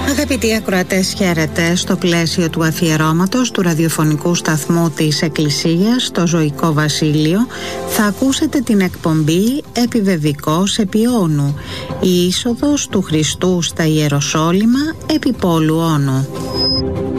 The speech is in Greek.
Αγαπητοί ακροατές, χαίρετε. Στο πλαίσιο του αφιερώματος του ραδιοφωνικού σταθμού της Εκκλησίας στο Ζωικό Βασίλειο θα ακούσετε την εκπομπή «Επιβεβικός επί Όνου», η είσοδος του Χριστού στα Ιεροσόλυμα επί πόλου Όνου.